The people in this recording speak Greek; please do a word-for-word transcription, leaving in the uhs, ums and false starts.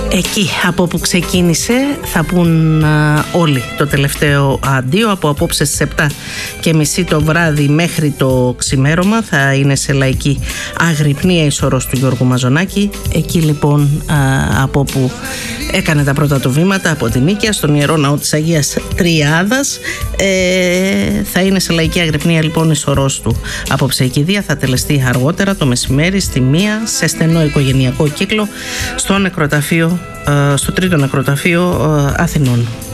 Εκεί από όπου ξεκίνησε θα πουν α, όλοι το τελευταίο αντίο. Από απόψε στις επτά και μισή το βράδυ μέχρι το ξημέρωμα θα είναι σε λαϊκή αγρυπνία η σωρός του Γιώργου Μαζονάκη. Εκεί λοιπόν α, από όπου έκανε τα πρώτα του βήματα, από την Νίκαια στον Ιερό Ναό της Αγίας Τριάδας, ε, θα είναι σε λαϊκή αγρυπνία λοιπόν η σωρός του. Απόψε η κηδεία θα τελεστεί αργότερα το μεσημέρι στη Μία σε στενό οικογενειακό κύκλο στο νεκροταφείο, στο τρίτο νεκροταφείο Αθηνών.